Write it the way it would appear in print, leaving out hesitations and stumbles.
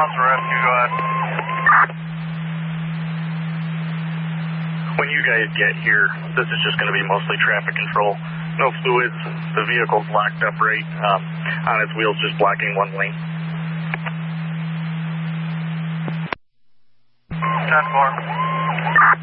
Boston Rescue, go ahead. When you guys get here, this is just going to be mostly traffic control. No fluids. The vehicle's locked up right on its wheels, just blocking one lane. 10-4.